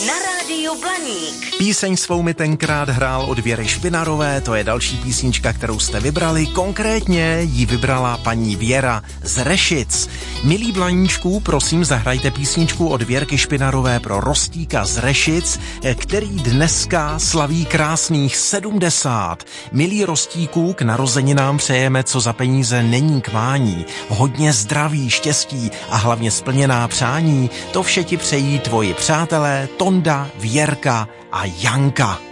na rádiu Blaník. Píseň svou mi tenkrát hrál od Věry Špinarové, to je další písnička, kterou jste vybrali. Konkrétně ji vybrala paní Věra z Rešic. Milí Blaníčků, prosím, zahrajte písničku od Věrky Špinarové pro Rostíka z Rešic, který dneska slaví krásných 70. Milí Rostíků, k narozeninám přejeme, co za peníze není k mání. Hodně zdraví, štěstí a hlavně splněná přání. To vše ti přejí tvoji přátelé Tonda, Věrka a Janka.